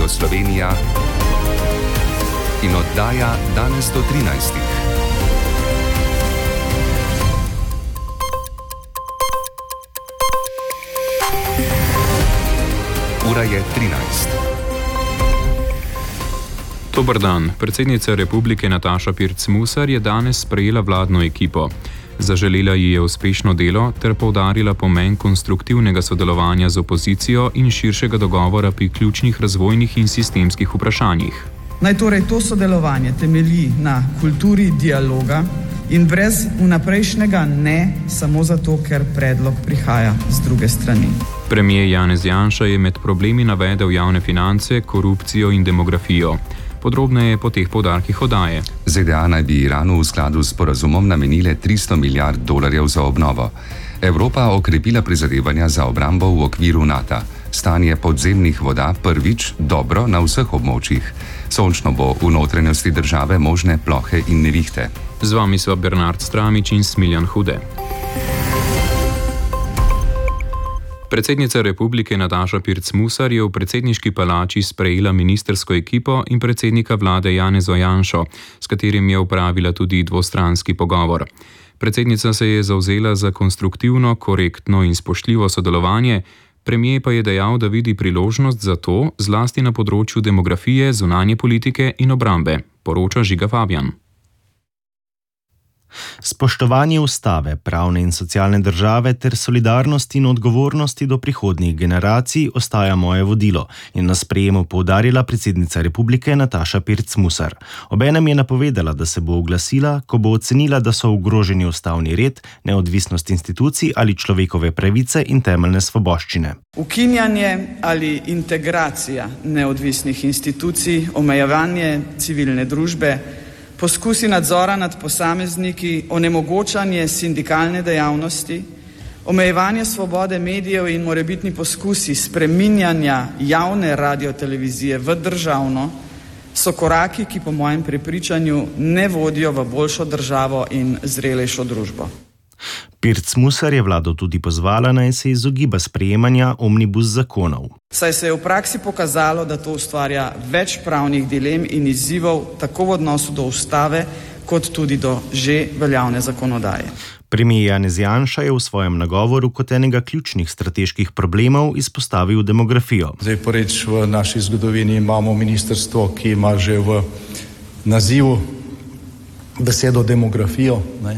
Radio Slovenija in oddaja danes do 13. Ura je 13. Dober dan. Predsednica republike Nataša Pirc Musar je danes sprejela vladno ekipo. Zaželela ji je uspešno delo ter poudarila pomen konstruktivnega sodelovanja z opozicijo in širšega dogovora pri ključnih razvojnih in sistemskih vprašanjih. Naj torej to sodelovanje temelji na kulturi dialoga in brez vnaprejšnjega ne samo zato, ker predlog prihaja z druge strani. Premier Janez Janša je med problemi navedel javne finance, korupcijo in demografijo. Podrobneje po teh poudarkih oddaje. ZDA naj bi Iranu v skladu s sporazumom namenile $300 milijard za obnovo. Evropa okrepila prizadevanja za obrambo v okviru NATO. Stanje podzemnih voda prvič dobro na vseh območjih. Sončno bo v notranjosti države možne plohe in nevihte. Z vami so Bernard Stramič in Smiljan Hude. Predsednica republike Nataša Pirc Musar je v predsedniški palači sprejela ministersko ekipo in predsednika vlade Janeza Janšo, s katerim je opravila tudi dvostranski pogovor. Predsednica se je zavzela za konstruktivno, korektno in spoštljivo sodelovanje, premier pa je dejal, da vidi priložnost za to, zlasti na področju demografije, zunanje politike in obrambe, poroča Žiga Fabjan. Spoštovanje ustave, pravne in socialne države ter solidarnosti in odgovornosti do prihodnjih generacij ostaja moje vodilo in na sprejemu poudarila predsednica republike Nataša Pirc Musar. Obenem je napovedala, da se bo oglasila, ko bo ocenila, da so ogroženi ustavni red, neodvisnost institucij ali človekove pravice in temeljne svoboščine. Ukinjanje ali integracija neodvisnih institucij, omejevanje civilne družbe, poskusi nadzora nad posamezniki, onemogočanje sindikalne dejavnosti, omejevanje svobode medijev in morebitni poskusi spreminjanja javne radiotelevizije v državno so koraki, ki po mojem prepričanju ne vodijo v boljšo državo in zrelejšo družbo. Pirc Musar je vlado tudi pozvala, naj se izogiba sprejemanja omnibus zakonov. Saj se je v praksi pokazalo, da to ustvarja več pravnih dilem in izzivov tako v odnosu do ustave, kot tudi do že veljavne zakonodaje. Premier Janez Janša je v svojem nagovoru kot enega ključnih strateških problemov izpostavil demografijo. Prvič v naši zgodovini imamo ministrstvo, ki ima že v nazivu besedo demografijo.